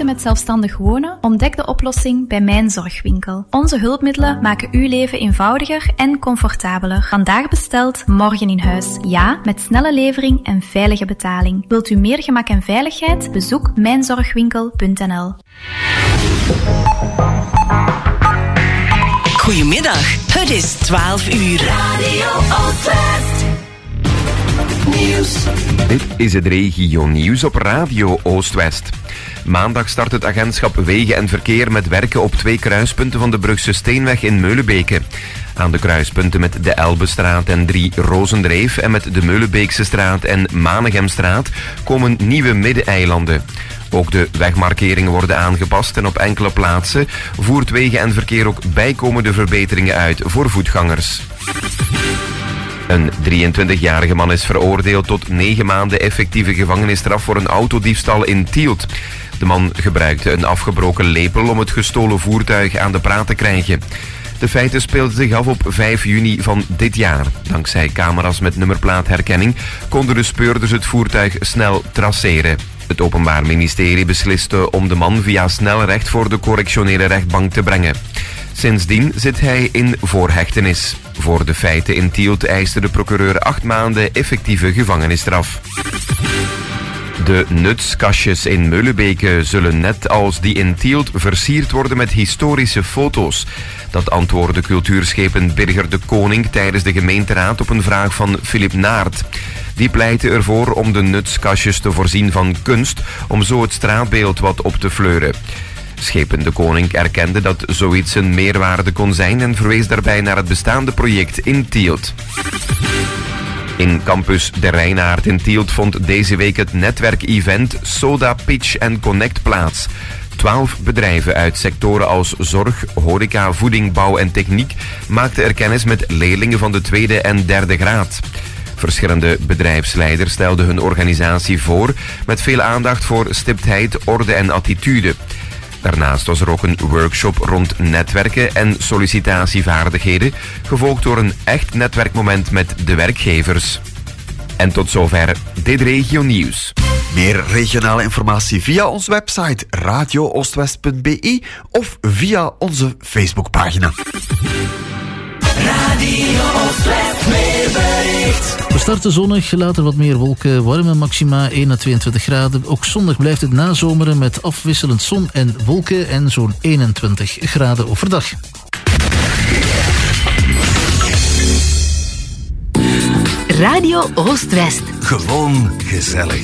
met zelfstandig wonen? Ontdek de oplossing bij Mijn Zorgwinkel. Onze hulpmiddelen maken uw leven eenvoudiger en comfortabeler. Vandaag besteld, morgen in huis. Ja, met snelle levering en veilige betaling. Wilt u meer gemak en veiligheid? Bezoek mijnzorgwinkel.nl. Goedemiddag, het is 12 uur. Radio Oostwest. Nieuws. Dit is het regio nieuws op Radio Oostwest. Maandag start het agentschap Wegen en Verkeer met werken op 2 kruispunten van de Brugse Steenweg in Meulebeke. Aan de kruispunten met de Elbestraat en 3 Rozendreef en met de Meulebeekse straat en Manegemstraat komen nieuwe middeneilanden. Ook de wegmarkeringen worden aangepast en op enkele plaatsen voert Wegen en Verkeer ook bijkomende verbeteringen uit voor voetgangers. Een 23-jarige man is veroordeeld tot 9 maanden effectieve gevangenisstraf voor een autodiefstal in Tielt. De man gebruikte een afgebroken lepel om het gestolen voertuig aan de praat te krijgen. De feiten speelden zich af op 5 juni van dit jaar. Dankzij camera's met nummerplaatherkenning konden de speurders het voertuig snel traceren. Het Openbaar Ministerie besliste om de man via snelrecht voor de correctionele rechtbank te brengen. Sindsdien zit hij in voorhechtenis. Voor de feiten in Tielt eiste de procureur 8 maanden effectieve gevangenisstraf. De nutskastjes in Meulebeke zullen net als die in Tielt versierd worden met historische foto's. Dat antwoordde cultuurschepen Birger de Koning tijdens de gemeenteraad op een vraag van Philip Naert. Die pleitte ervoor om de nutskastjes te voorzien van kunst, om zo het straatbeeld wat op te fleuren. Schepen de Koning erkende dat zoiets een meerwaarde kon zijn en verwees daarbij naar het bestaande project in Tielt. In campus De Reinaard in Tielt vond deze week het netwerkevent Soda Pitch & Connect plaats. 12 bedrijven uit sectoren als zorg, horeca, voeding, bouw en techniek maakten er kennis met leerlingen van de 2e en 3e graad. Verschillende bedrijfsleiders stelden hun organisatie voor met veel aandacht voor stiptheid, orde en attitude. Daarnaast was er ook een workshop rond netwerken en sollicitatievaardigheden, gevolgd door een echt netwerkmoment met de werkgevers. En tot zover dit regio nieuws. Meer regionale informatie via onze website radiooostwest.be of via onze Facebookpagina. Radio Oostwest weerbericht. We starten zonnig, later wat meer wolken, warme maxima 1 à 22 graden. Ook zondag blijft het nazomeren met afwisselend zon en wolken en zo'n 21 graden overdag. Radio Oostwest. Gewoon gezellig.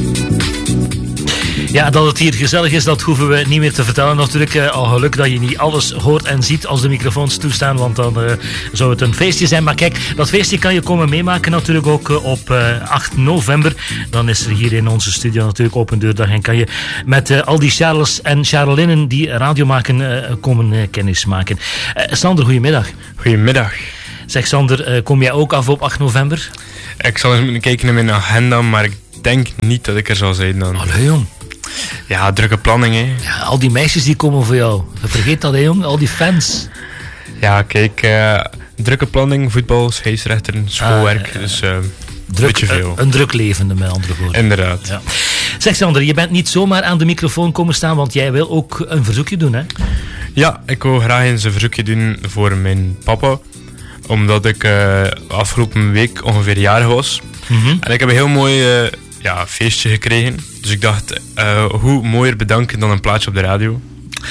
Ja, dat het hier gezellig is, dat hoeven we niet meer te vertellen natuurlijk. Al geluk dat je niet alles hoort en ziet als de microfoons toestaan, want dan zou het een feestje zijn. Maar kijk, dat feestje kan je komen meemaken natuurlijk ook op 8 november. Dan is er hier in onze studio natuurlijk Open Deurdag en kan je met al die Charles en Charlenen die radio maken komen kennis maken. Sander, goedemiddag. Goedemiddag. Zeg Sander, kom jij ook af op 8 november? Ik zal eens moeten kijken naar mijn agenda, maar ik denk niet dat ik er zal zijn dan. Allee jong. Ja, drukke planning hè. Ja, al die meisjes die komen voor jou. Vergeet dat hè jong, al die fans. Ja, kijk, drukke planning, voetbal, scheidsrechter, schoolwerk, dus beetje veel. Een druk levende met andere woorden. Inderdaad. Ja. Zeg Sander, je bent niet zomaar aan de microfoon komen staan, want jij wil ook een verzoekje doen hè? Ja, ik wil graag eens een verzoekje doen voor mijn papa. Omdat ik afgelopen week ongeveer jarig was. Mm-hmm. En ik heb een heel mooi feestje gekregen. Dus ik dacht, hoe mooier bedanken dan een plaatje op de radio.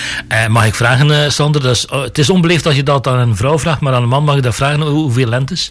Mag ik vragen, Sander, het is onbeleefd dat je dat aan een vrouw vraagt, maar aan een man mag je dat vragen, hoeveel lentes?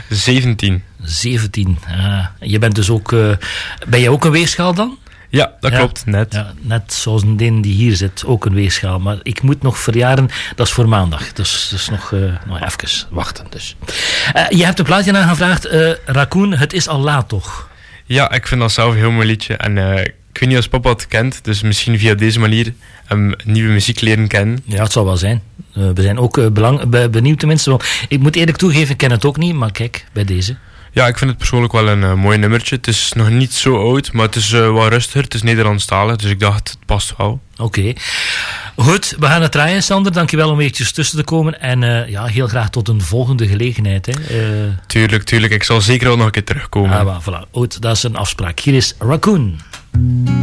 17. 17. Je bent dus ook... ben jij ook een weegschaal dan? Ja, dat klopt, net. Ja, net zoals een die hier zit, ook een weegschaal. Maar ik moet nog verjaren, dat is voor maandag. Dus nog even wachten. Dus. Je hebt een plaatje aangevraagd, Raccoon, het is al laat toch? Ja, ik vind dat zelf een heel mooi liedje. En ik weet niet of papa het kent, dus misschien via deze manier nieuwe muziek leren kennen. Ja, het zal wel zijn. We zijn ook benieuwd tenminste. Want ik moet eerlijk toegeven, ik ken het ook niet, maar kijk, bij deze. Ja, ik vind het persoonlijk wel een mooi nummertje. Het is nog niet zo oud, maar het is wat rustiger. Het is Nederlandstalig, dus ik dacht, het past wel. Oké. Goed, we gaan het draaien, Sander. Dankjewel om eventjes tussen te komen. En heel graag tot een volgende gelegenheid. Hè. Tuurlijk. Ik zal zeker wel nog een keer terugkomen. Voilà. Goed, dat is een afspraak. Hier is Raccoon.